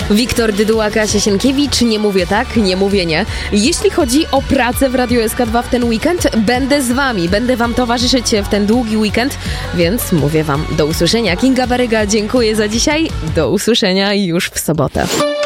Wiktor Dyduła, Kasia Sienkiewicz. Nie mówię tak, nie mówię nie. Jeśli chodzi o pracę w Radiu SK2 w ten weekend, będę z wami, będę wam towarzyszyć w ten długi weekend, więc mówię wam do usłyszenia. Kinga Baryga, dziękuję za dzisiaj. Do usłyszenia już w sobotę.